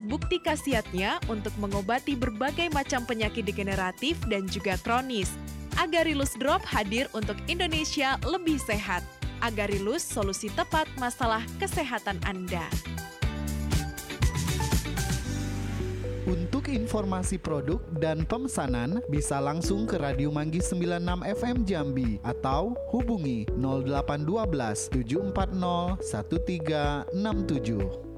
bukti khasiatnya untuk mengobati berbagai macam penyakit degeneratif dan juga kronis. Agarilus Drop hadir untuk Indonesia lebih sehat. Agarilus, solusi tepat masalah kesehatan Anda. Untuk informasi produk dan pemesanan bisa langsung ke Radio Manggis 96 FM Jambi atau hubungi 0812 740 1367.